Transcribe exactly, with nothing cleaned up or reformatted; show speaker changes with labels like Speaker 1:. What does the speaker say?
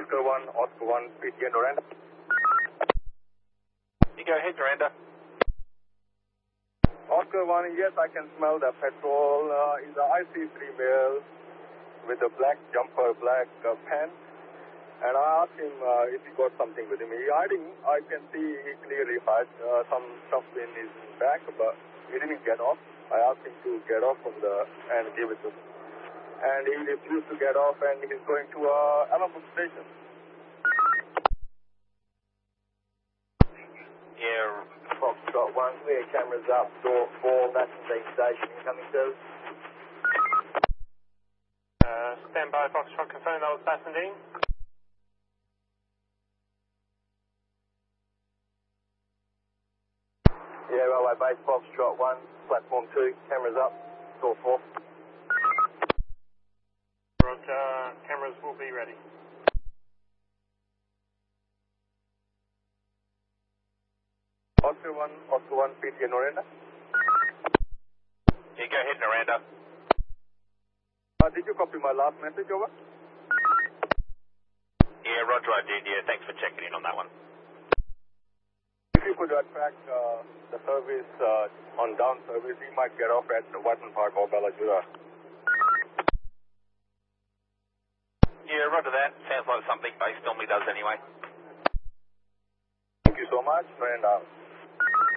Speaker 1: Oscar one, Oscar one, P T N Noranda.
Speaker 2: You go ahead, Noranda.
Speaker 1: Oscar one, yes, I can smell the petrol. Uh, is the I C three male with the black jumper, black uh, pants. And I asked him uh, if he got something with him. He hiding. I can see he clearly had uh, some stuff in his back, but he didn't get off. I asked him to get off from the and give it to me. And he refused to get off, and he's going to uh, Alamut station.
Speaker 2: Yeah,
Speaker 3: Foxtrot one, clear cameras up, door four, Bassendean station, incoming service.
Speaker 2: uh, stand by, Foxtrot, confirm that was Bassendean.
Speaker 3: Yeah, railway base, Foxtrot one, platform two, cameras up, door four.
Speaker 2: Roger, cameras will be ready.
Speaker 1: Oscar one, Oscar one, P T N Noranda.
Speaker 2: Yeah, go ahead, Noranda.
Speaker 1: Uh, did you copy my last message over?
Speaker 2: Yeah, Roger, I did. Yeah, thanks for checking in on that one.
Speaker 1: If you could uh, track uh, the service uh, on down service, he might get off at Watson Park or Bellajura.
Speaker 2: Yeah, Roger that. Sounds like something base normally does anyway.
Speaker 1: Thank you so much, and uh,